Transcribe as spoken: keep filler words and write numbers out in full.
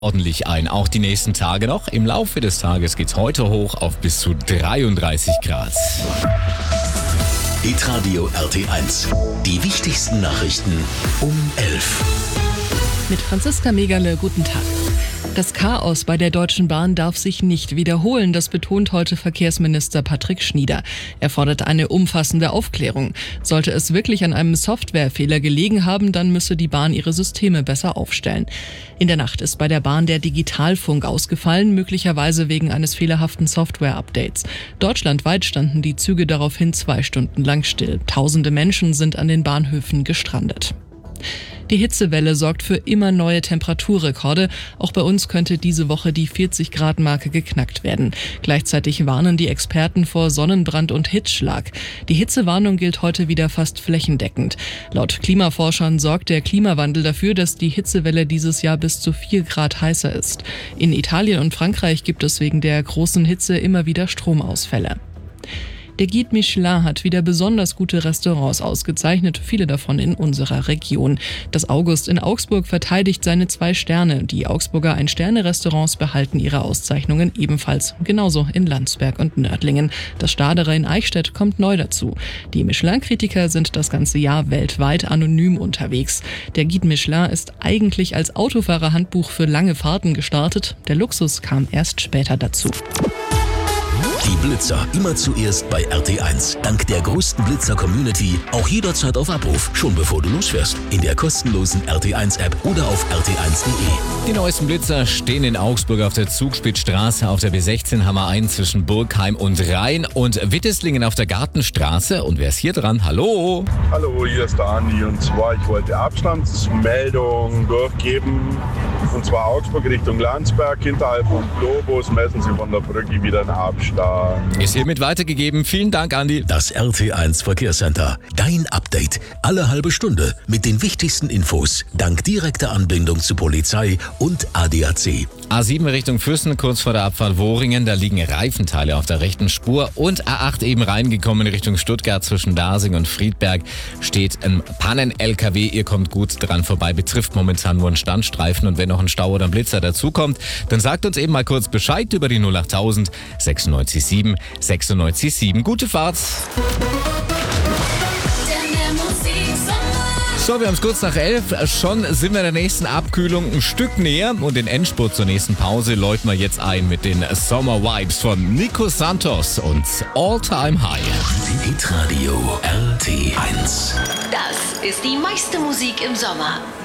Ordentlich ein, auch die nächsten Tage noch. Im Laufe des Tages geht's heute hoch auf bis zu dreiunddreißig Grad. Hitradio R T eins. Die wichtigsten Nachrichten um elf. Mit Franziska Megerle, guten Tag. Das Chaos bei der Deutschen Bahn darf sich nicht wiederholen, das betont heute Verkehrsminister Patrick Schnieder. Er fordert eine umfassende Aufklärung. Sollte es wirklich an einem Softwarefehler gelegen haben, dann müsse die Bahn ihre Systeme besser aufstellen. In der Nacht ist bei der Bahn der Digitalfunk ausgefallen, möglicherweise wegen eines fehlerhaften Software-Updates. Deutschlandweit standen die Züge daraufhin zwei Stunden lang still. Tausende Menschen sind an den Bahnhöfen gestrandet. Die Hitzewelle sorgt für immer neue Temperaturrekorde. Auch bei uns könnte diese Woche die vierzig-Grad-Marke geknackt werden. Gleichzeitig warnen die Experten vor Sonnenbrand und Hitzschlag. Die Hitzewarnung gilt heute wieder fast flächendeckend. Laut Klimaforschern sorgt der Klimawandel dafür, dass die Hitzewelle dieses Jahr bis zu vier Grad heißer ist. In Italien und Frankreich gibt es wegen der großen Hitze immer wieder Stromausfälle. Der Guide Michelin hat wieder besonders gute Restaurants ausgezeichnet, viele davon in unserer Region. Das August in Augsburg verteidigt seine zwei Sterne. Die Augsburger Ein-Sterne-Restaurants behalten ihre Auszeichnungen ebenfalls, genauso in Landsberg und Nördlingen. Das Stadere in Eichstätt kommt neu dazu. Die Michelin-Kritiker sind das ganze Jahr weltweit anonym unterwegs. Der Guide Michelin ist eigentlich als Autofahrerhandbuch für lange Fahrten gestartet. Der Luxus kam erst später dazu. Die Blitzer immer zuerst bei R T eins. Dank der größten Blitzer-Community auch jederzeit auf Abruf, schon bevor du losfährst. In der kostenlosen R T eins App oder auf r t eins punkt de. Die neuesten Blitzer stehen in Augsburg auf der Zugspitzstraße, auf der B sechzehn Hammer eins zwischen Burgheim und Rhein und Witteslingen auf der Gartenstraße. Und wer ist hier dran? Hallo! Hallo, hier ist der Andi und zwar, ich wollte Abstandsmeldung durchgeben. Und zwar Augsburg Richtung Landsberg, hinterhalb vom Globus messen Sie von der Brücke wieder einen Abstand. Ist hiermit weitergegeben. Vielen Dank, Andi. Das R T eins Verkehrscenter. Dein Update. Alle halbe Stunde mit den wichtigsten Infos. Dank direkter Anbindung zu Polizei und A D A C. A sieben Richtung Füssen, kurz vor der Abfahrt Wohringen. Da liegen Reifenteile auf der rechten Spur. Und A acht eben reingekommen Richtung Stuttgart zwischen Dasing und Friedberg. Steht ein Pannen-L K W. Ihr kommt gut dran vorbei. Betrifft momentan nur einen Standstreifen. Und wenn noch ein Stau oder ein Blitzer dazukommt, dann sagt uns eben mal kurz Bescheid über die null achttausend sechsundneunzig sieben sechsundneunzig sieben. Gute Fahrt! So, wir haben es kurz nach elf. Schon sind wir der nächsten Abkühlung ein Stück näher. Und den Endspurt zur nächsten Pause läuten wir jetzt ein mit den Summer Vibes von Nico Santos und All Time High. Hitradio R T eins. Das ist die meiste Musik im Sommer.